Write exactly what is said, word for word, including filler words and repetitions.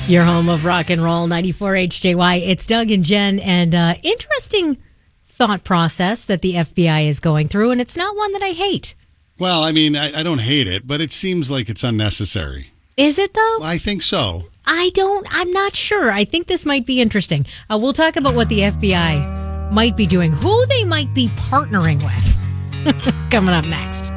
Your home of rock and roll, ninety-four H J Y. It's Doug and Jen, and uh, interesting thought process that the F B I is going through, and it's not one that I hate. Well, I mean, I, I don't hate it, but it seems like it's unnecessary. Is it, though? I think so. I don't, I'm not sure. I think this might be interesting. Uh, we'll talk about what the F B I might be doing, who they might be partnering with. Coming up next.